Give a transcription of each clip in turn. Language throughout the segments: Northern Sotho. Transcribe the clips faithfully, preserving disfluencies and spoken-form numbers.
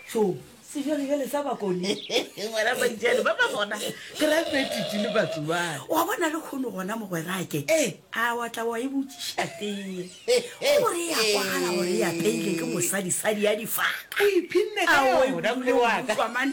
so se jole jole sa ba kone ngwana ba ijele ba ba bona ke ra fetiti le batho ba wa bona le khono gona mo gwerake a wa tla wa e botsisha teng gore ya kwala gore ya peile ke mosadi sadi ya difaka o iphinne ka ona le wa ka man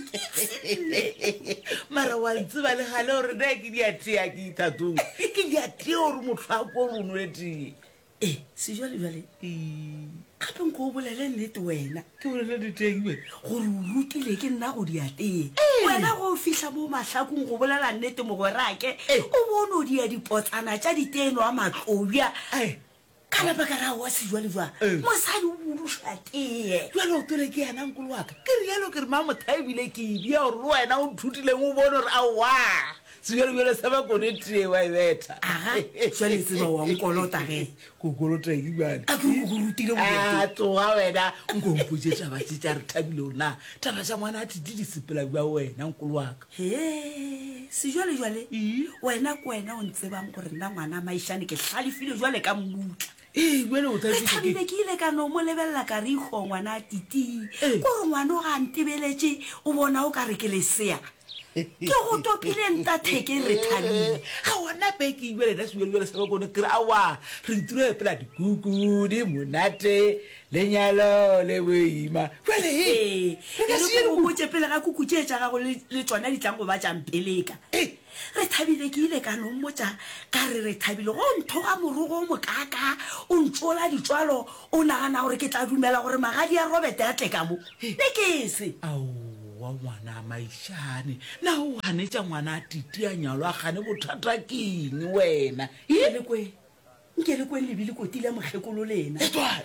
mara wa ntse ba le gale gore na ke di atia ke itatu ke di atia gore motho a go rono eti eh se jole jole gape nko o bolele nnete wena ke bolele diteng we gore o rutile ke nna go di ateng wena go fihla mo mahlakong go bolela nnete mo gorake o bone o dia dipotsana tša diteno a matlobja ka lebaka ra wa sejwalejwa mosadi o buruša tee jale o tole ke yana nkolo wa ka ke rialo ke re mamotha ebile ke ebia gore le wena o nthutileng o bone gore aowa sejwalejwale sa ba kone tie wa e betha aga jale tseba wa nkolota ge ko kolota ke bana a ke go rutile a tsoga wena nko mpotse taba tse tša re thabile ona taba tša ngwana a thiti disepela bja wena nkolo wa ka he sejwalejwale wena ko wena o ntsebang gore nna ngwana maišane ke hlalefile jwale ka mmutla ee jale o thabile ke ile ka no mo lebelela ka re ikgo ngwana a titi kore ngwana o ga ntebeletše o bona o ka re ke lesea ke go topile nta theke re thabile ga ona pe ke ibele na sebele sa ba kone kra wa re ntire pela dikuku di monate lenyalo le boima jale e ke go botse pele ga kuku tše tša gago le tsona di tlang go ba tšang peleka re thabile ke ile ka no mmotsa ka re re thabile go nthoga morogo o mokaka o ntsola ditswalo o nagana gore ke tla dumela gore magadi a robete a tle ka mo ne ke se wa ngwana maišane na o ganetša ngwana a titi a nyalo a gane bothata keng wena ele kwe nke le kwe lebile kotile mokgekolo lena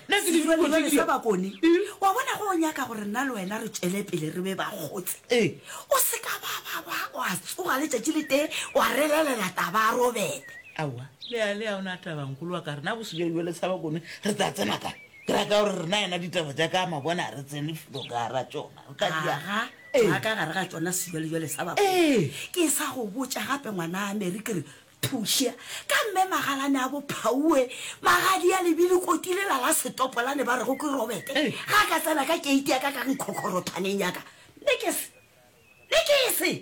sa bakone wa bona go nyaka gore nna le wena re tšwele pele re be ba gotse o se ka ba wa tsoga letšatši le tee wa relelela taba a robete aowa le a le a ona tabankolo wa ka rena bosejele sa bakone re tla tsena ka ke raka gore rena ena ditaba tša ka mabona re tsene filo ka ra tšona ka gare ga tsona sejwalejwale sa bako ke sa go botša gape ngwana a mere ke re thušia ka mme magalane a bophauwe magadi a lebile kotile la la setopolane ba re go ke robete ga ka tsena ka keiti ya ka ka nkgokgorophaneng yaka ne ke se ne ke se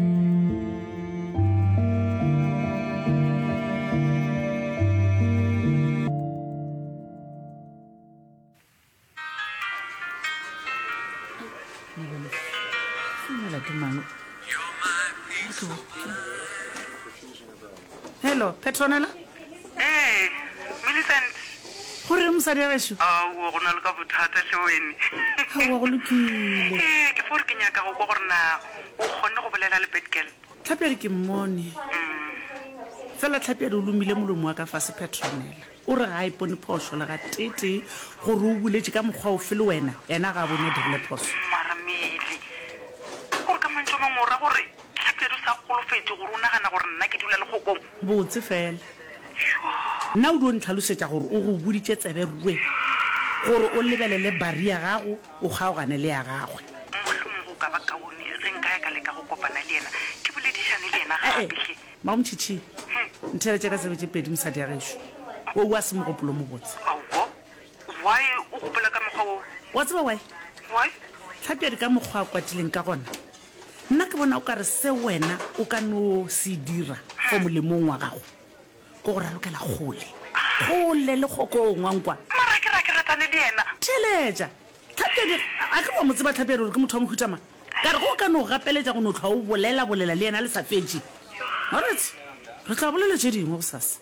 hello Petronella eh Millicent gore mosadi ya gešo a o go na le ka bothata se wena wa go lokile eh ke for ke nyaka go go gore na o kgonne go bolela le Petgirl tlhapiadi ke mmone fela tlhapiadi o lomile molomo wa ka fase Petronella o re ga ipone phoso le ga tete gore o buletše ka mokgwa o fe le wena ena ga bone dirile phoso maramele gore ka mantso mangora gore tlhapiadi sa golofetse gore o nagana gore nna ke dula le gokong botse fela nna o di o ntlhalosetša gore o go boditše tsebe rue gore o lebelele bari ya gago o kgaogane le ya gagwe mohlomong go ka ba kaone ge nka ya ka leka go kopana le ena ke boledišane le ena gape maomtšhitšhi ntheletše ka sebetse pedi mosadi ya gešo o wa se mogopolo mo botse aowa why o gopola ka mokgwa o wa tseba wy why tlhapiadi ka mokgwa a kwatileng ka gona nna ke bona o ka re se wena o ka no se dira go molemong wa gago ko go ralokela gole gole le kgokongwankwa mara ke ra ke ratane le ena theletša tlhapiadi a ke wa motseba tlhapiadi gore ke motho wa mokhutama ka re go ka no gapeletša go no tlhwa o bolela bolela le ena le sa fetše oretse re tla bolela tše dingwe go sasa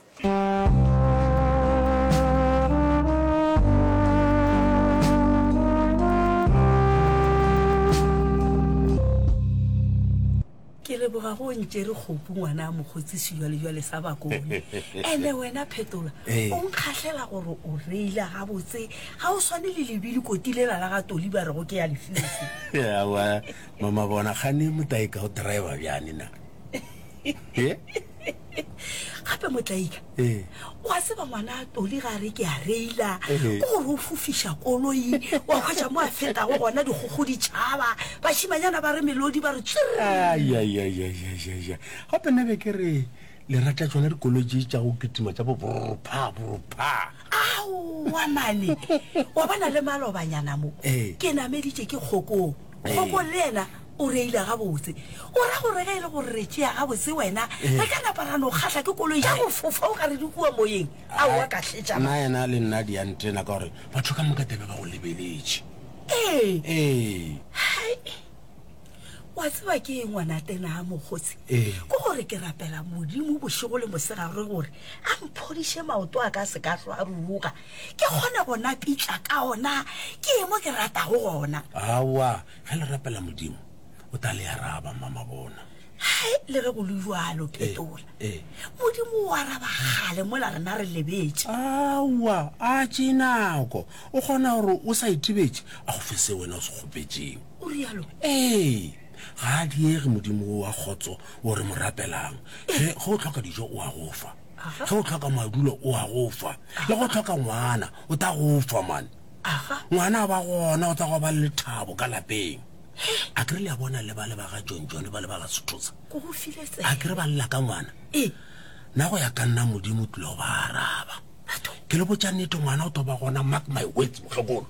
ke leboga go ntše re kgopu ngwana a mokgotsi sejwalejwale sa bakone ene wena phetola o nkgatlhela gore o reile gabotse ga o swane le lebile kotilela la ga toli ba re go ke ya lefilese yawa mama bona gane motaika go driver bjane na gape motlaika wa tseba ngwana a toli ga re ke a reila ko gore o fofiša koloi wa kgwetša mo a fetago gona dikgogo ditšhaba bašimanyana ba re melodi ba re tsaya gape nna be ke re le ratla tsona dikoloji tša go ketima tša bo boropha boropha ao wa mane wa bana le malobanyana mo ke nameditše ke kgokong go go le ena o reile ga botse o ra go rega ile go re tšea ga botse wena re ka naparano kgatla ke koloi ya go fofa o ka re di kua moyeng a wa ka tletša nna ena le nna di antena ka gore batho ka moka tebe ba go lebeletše ee ee wa tseba ke ngwana tena a mogotsi Ee. ko gore ke rapela modimo bošego le mosegare gore a mphodiše maoto a ka se ka tlo a ruruka ke kgone gona pitla ka ona ke mo ke ratago gona aowa ge le rapela modimo o ta le araba mama bona hai le ge go le jalo phetola ee. modimo o araba gale mola rena re lebetse aowa a tše nako o kgona gore o sa itebetse a go fese wena o se kgopetseng o rialo ee ga a diege modimo o a kgotso o re mo rapelang ge go tlhoka dijo o a gofa ge o tlhoka madulo o a gofa le go tlhoka ngwana o ta gofa mane aga ngwana a ba gona o tsa go ba le lethabo ka lapeng a kry le a bona le ba le ba ga jon jon ba le ba ga sethosa ko go filetse a kry ba lela ka ngwana ee nna go ya ka nna modimo tlile go ba araba ke le botša nnete ngwana o toba gona mark my words motlhokolo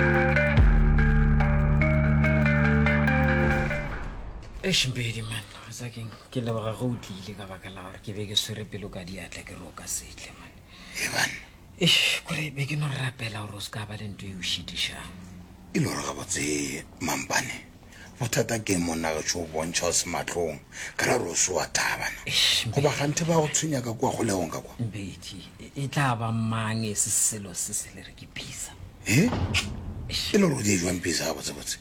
Eshmbedi man sa ke ke le ba go tlile ka baka la gore ke be ke swere pelo ka diatla ke roka setle man eban ish kore be ke no rapela gore o ska ba le ntwe o shitishang e le gore ga botse mampane bothata ke monna ga tšo bontšha o se matlong ka la re o se wa tabana Eish, go ba gante ba go tshwenya ka kwa go leong ka kwa mbedi e tla ba mang e se selo se se le re ke pisa e e le gore o di jwang pisa ga botsebotse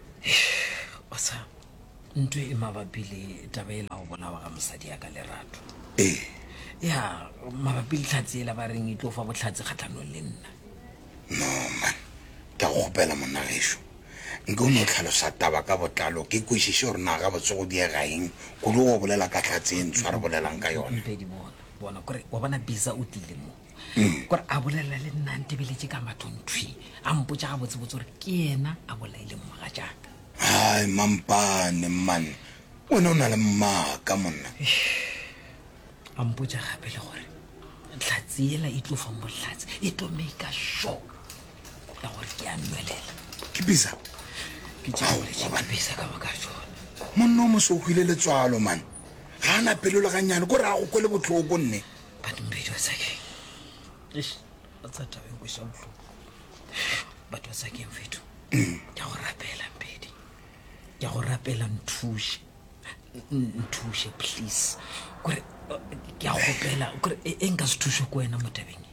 o sa ntwe e mabapi le taba e la go bolawa ga mosadi ya ka lerato ee ya mabapi le tlhatse e la ba reng e tlo fa botlhatse kgatlhanong le nna no man ke a go gopela monna gešo nke o ne o tlhalosa taba ka botlalo ke kwešiše gore na ga botse go diegaeng kolo go bolela ka tlhatse e ntshwa re bolelang ka yone mpedi bona bona kore wa bona bisa o tlile mo kore a bolela le nna ntebeletse ka mathonthwi a mpotsa ga botsebotse gore ke ena a bolaile mmaga jaaka hai mampane man wena o na le mmaka monna a mpotsa gape le gore tlhatse ela e tlo fang botlhatse e tlo make sure ya gore ke a nwelela ke bisa ke tšaoletse ke bisa ka baka jone monna o moso o hwile letswalo man ga ana pelo le ganyane ko re a go kwele botlhoko nne but mbedi wa sakeng ish a tsa tabeng go sa botlhoko but wa sakeng fetho ke go rapela mbedi ke go rapela nthushe nthushe please kore ke a gopela kore e nka se thushe ko wena mo tabeng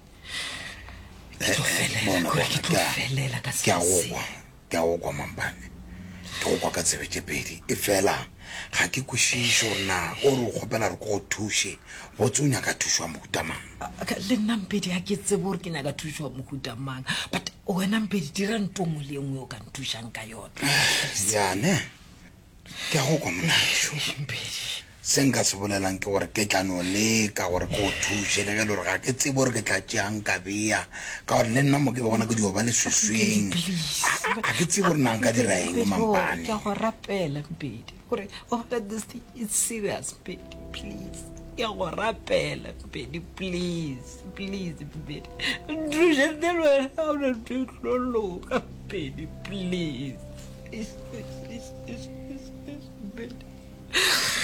ke tlo felela kore ke tlo felela ka ke a go se kwa ke a go kwa mampane ke go kwa ka tsebetse pedi e fela ga ke kwešiše gore na o re o kgopela re ko go thushe botse o nyaka thuso wa mohutamang le nna mpedi ga ke tsebe gore ke nyaka thuso wa mohuta mang but wena mpedi dira ntongo le engwe o ka nthušang ka yona yane ke a go kwa monašo mpedi se nka se bolelang ke gore ke tlano leka gore ke go thushe le ge le gore ga ke tsebe gore ke tla tšeang ka bea ka gore le nna mo ke bona ke dio ba leswisweng ga ke tsebe gore nang ka dira eng mampane ke go rapela mpedi gore oh this thing is serious mpedi please ke go rapela mpedi please please mpedi ndrushe del wena ga o na ntho e tloloka mpedi please mpedi